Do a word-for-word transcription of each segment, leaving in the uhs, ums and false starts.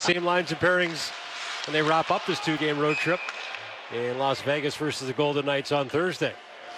same lines and pairings when they wrap up this two-game road trip in Las Vegas versus the Golden Knights on Thursday.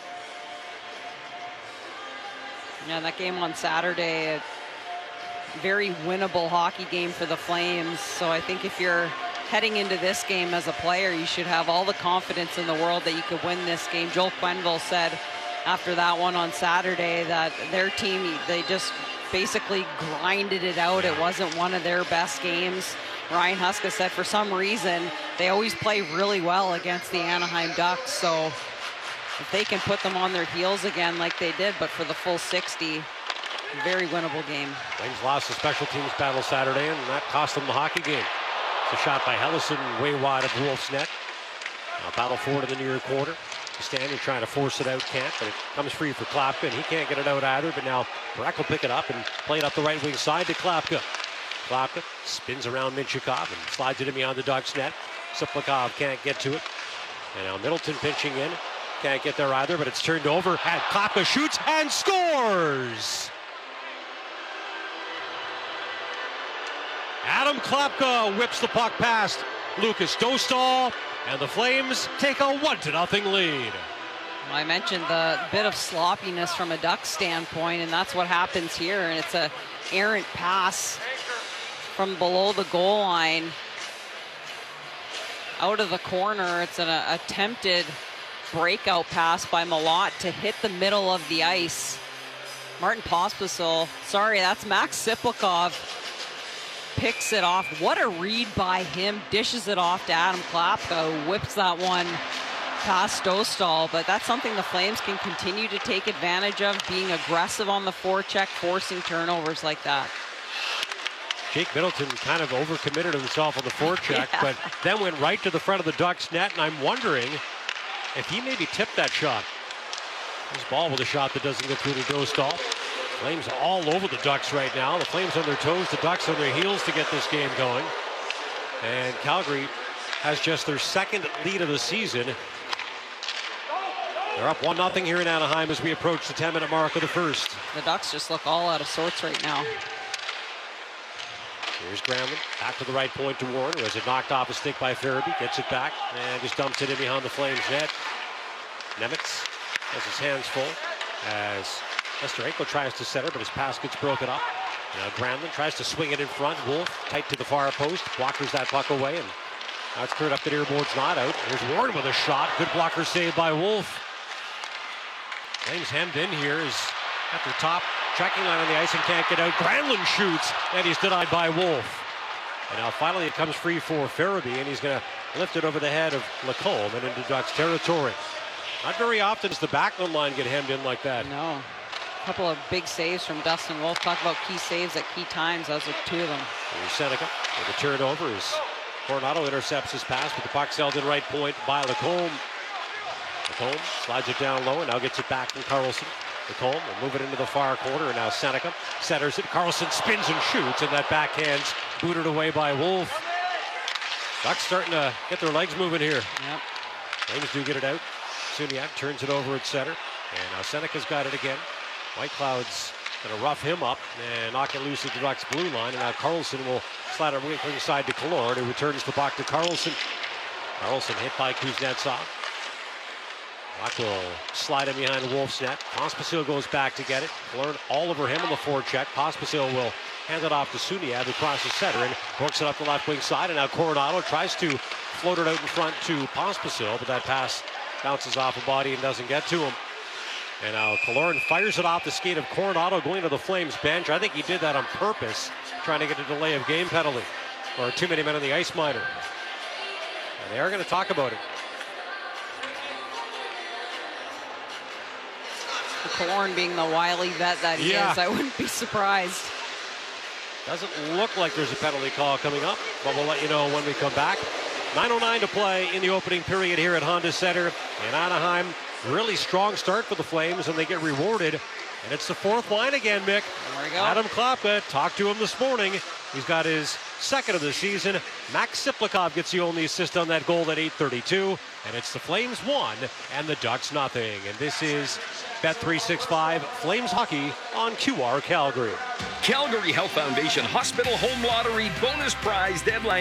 Yeah, that game on Saturday, a very winnable hockey game for the Flames. So I think if you're heading into this game as a player, you should have all the confidence in the world that you could win this game. Joel Quenneville said after that one on Saturday that their team, they just basically grinded it out. It wasn't one of their best games. Ryan Huska said for some reason they always play really well against the Anaheim Ducks. So if they can put them on their heels again like they did, but for the full sixty, very winnable game. Flames lost the special teams battle Saturday, and that cost them the hockey game. It's a shot by Helleson way wide of Wolf's net. Now battle forward in the near corner. Standing trying to force it out, can't, but it comes free for Klapka, and he can't get it out either, but now Breck will pick it up and play it up the right wing side to Klapka. Klapka spins around Minchikov and slides it in beyond the Ducks net. Siplikov can't get to it. And now Middleton pinching in. Can't get there either, but it's turned over, and Klapka shoots and scores! Adam Klapka whips the puck past Lucas Dostal, and the Flames take a one to nothing lead. I mentioned the bit of sloppiness from a Ducks standpoint, and that's what happens here. And it's a errant pass from below the goal line out of the corner. It's an uh, attempted breakout pass by Malott to hit the middle of the ice. Martin Pospisil, sorry, that's Max Siplikov, picks it off. What a read by him. Dishes it off to Adam Klapka, who whips that one past Dostal. But that's something the Flames can continue to take advantage of, being aggressive on the forecheck, forcing turnovers like that. Jake Middleton kind of overcommitted himself on the forecheck, Yeah. but then went right to the front of the Ducks net, and I'm wondering if he maybe tipped that shot. This ball with a shot that doesn't get through to Dostal. Flames all over the Ducks right now. The Flames on their toes, the Ducks on their heels to get this game going. And Calgary has just their second lead of the season. They're up one nothing here in Anaheim as we approach the ten minute mark of the first. The Ducks just look all out of sorts right now. Here's Granlund, back to the right point to Warren, who has it knocked off a stick by Farabee, gets it back, and just dumps it in behind the Flames net. Nemitz has his hands full as Nesterenko tries to center, but his pass gets broken up. Now Granlund tries to swing it in front. Wolf tight to the far post, blockers that puck away, and now it's cleared up the near board's not out. Here's Warren with a shot, good blocker save by Wolf. Flames hemmed in here is at the top, checking line on the ice and can't get out. Granlund shoots, and he's denied by Wolf. And now finally it comes free for Farabee, and he's going to lift it over the head of Lacombe and into Ducks territory. Not very often does the backline line get hemmed in like that. No. A couple of big saves from Dustin Wolf. Talk about key saves at key times. Those are two of them. Here's Seneca with a turnover as Coronado intercepts his pass, but the puck's held in right point by Lacombe. Lacombe slides it down low and now gets it back from Carlson. Lacombe will move it into the far corner, and now Seneca centers it. Carlson spins and shoots, and that backhand's booted away by Wolf. Ducks starting to get their legs moving here. Yep. Flames do get it out. Suniak turns it over at center, and now Seneca's got it again. White Cloud's going to rough him up and knock it loose at the Ducks' blue line, and now Carlson will slide it wing side to Killorn, who returns the puck to Carlson. Carlson hit by Kuznetsov. Puck will slide in behind Wolf's net. Pospisil goes back to get it. Killorn all over him on the forecheck. Pospisil will hand it off to Suniak, who crosses center and works it up the left wing side, and now Coronado tries to float it out in front to Pospisil, but that pass bounces off a body and doesn't get to him. And now Killorn fires it off the skate of Coronado going to the Flames bench. I think he did that on purpose, trying to get a delay of game penalty, or too many men on the ice minor. And they are going to talk about it. Killorn being the wily vet that he Yeah. is, I wouldn't be surprised. Doesn't look like there's a penalty call coming up, but we'll let you know when we come back. nine oh nine to play in the opening period here at Honda Center in Anaheim. Really strong start for the Flames, and they get rewarded. And it's the fourth line again, Mick. There we go. Adam Klapka, talked to him this morning. He's got his second of the season. Max Siplikov gets the only assist on that goal at eight thirty-two. And it's the Flames one and the Ducks nothing. And this is Bet three sixty-five Flames Hockey on Q R Calgary. Calgary Health Foundation Hospital Home Lottery bonus prize deadline.